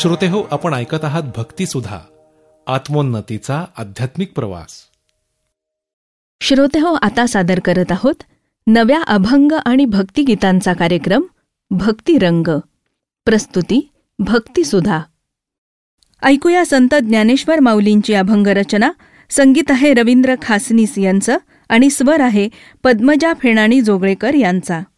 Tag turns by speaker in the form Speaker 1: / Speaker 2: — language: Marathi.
Speaker 1: श्रोतेहो, आपण ऐकत आहात भक्तिसुधा, आत्मोन्नतीचा आध्यात्मिक प्रवास.
Speaker 2: श्रोतेहो, आता सादर करत आहोत नव्या अभंग आणि भक्तिगीतांचा कार्यक्रम भक्तिरंग. प्रस्तुती भक्तिसुधा. ऐकूया संत ज्ञानेश्वर माऊलींची अभंगरचना. संगीत आहे रवींद्र खासनीस यांचं आणि स्वर आहे पद्मजा फेणाणी जोगळेकर यांचा.